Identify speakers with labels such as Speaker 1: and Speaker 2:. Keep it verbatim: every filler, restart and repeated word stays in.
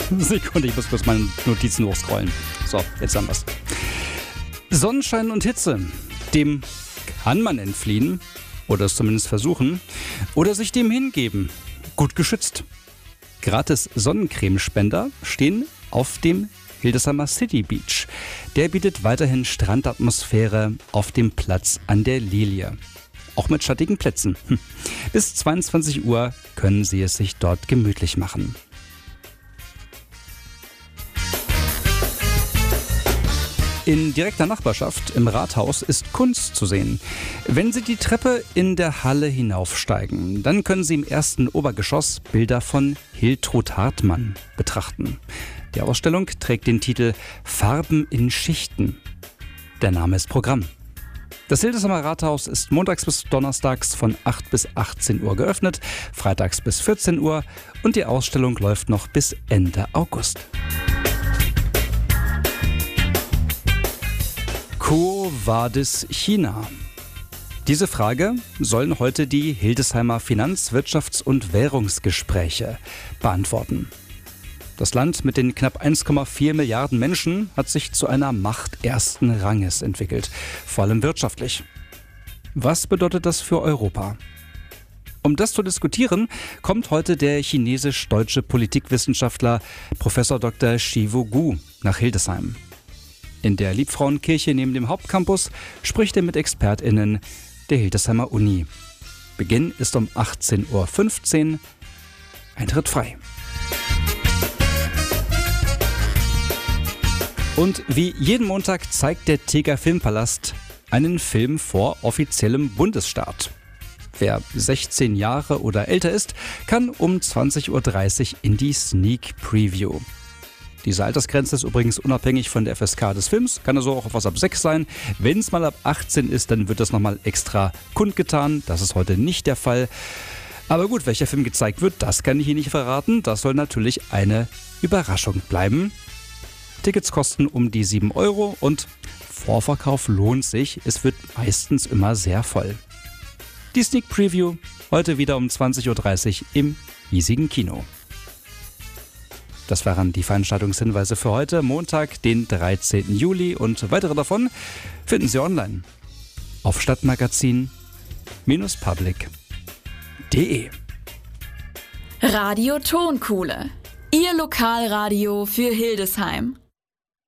Speaker 1: Sekunde, ich muss kurz meine Notizen hochscrollen. So, jetzt haben wir's. Sonnenschein und Hitze, dem kann man entfliehen oder es zumindest versuchen oder sich dem hingeben. Gut geschützt. Gratis Sonnencremespender stehen auf dem Hildesheimer City Beach. Der bietet weiterhin Strandatmosphäre auf dem Platz an der Lilie. Auch mit schattigen Plätzen. Bis zweiundzwanzig Uhr können Sie es sich dort gemütlich machen. In direkter Nachbarschaft im Rathaus ist Kunst zu sehen. Wenn Sie die Treppe in der Halle hinaufsteigen, dann können Sie im ersten Obergeschoss Bilder von Hiltrud Hartmann betrachten. Die Ausstellung trägt den Titel Farben in Schichten. Der Name ist Programm. Das Hildesheimer Rathaus ist montags bis donnerstags von acht bis achtzehn Uhr geöffnet, freitags bis vierzehn Uhr und die Ausstellung läuft noch bis Ende August. Quo vadis China? Diese Frage sollen heute die Hildesheimer Finanz-, Wirtschafts- und Währungsgespräche beantworten. Das Land mit den knapp eins Komma vier Milliarden Menschen hat sich zu einer Macht ersten Ranges entwickelt, vor allem wirtschaftlich. Was bedeutet das für Europa? Um das zu diskutieren, kommt heute der chinesisch-deutsche Politikwissenschaftler Professor Doktor Shivu Gu nach Hildesheim. In der Liebfrauenkirche neben dem Hauptcampus spricht er mit ExpertInnen der Hildesheimer Uni. Beginn ist um achtzehn Uhr fünfzehn. Eintritt frei. Und wie jeden Montag zeigt der Teger Filmpalast einen Film vor offiziellem Bundesstart. Wer sechzehn Jahre oder älter ist, kann um zwanzig Uhr dreißig in die Sneak Preview. Diese Altersgrenze ist übrigens unabhängig von der F S K des Films, kann also auch auf was ab sechs sein. Wenn es mal ab achtzehn ist, dann wird das nochmal extra kundgetan. Das ist heute nicht der Fall. Aber gut, welcher Film gezeigt wird, das kann ich Ihnen nicht verraten. Das soll natürlich eine Überraschung bleiben. Tickets kosten um die sieben Euro und Vorverkauf lohnt sich. Es wird meistens immer sehr voll. Die Sneak Preview heute wieder um zwanzig Uhr dreißig im hiesigen Kino. Das waren die Veranstaltungshinweise für heute, Montag, den dreizehnten Juli. Und weitere davon finden Sie online auf stadtmagazin Bindestrich public punkt de.
Speaker 2: Radio Tonkuhle. Ihr Lokalradio für Hildesheim.